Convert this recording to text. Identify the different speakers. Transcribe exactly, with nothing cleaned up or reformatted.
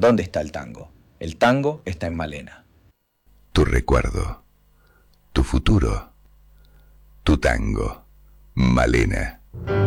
Speaker 1: ¿Dónde está el tango? El tango está en Malena.
Speaker 2: Tu recuerdo, tu futuro, tu tango, Malena.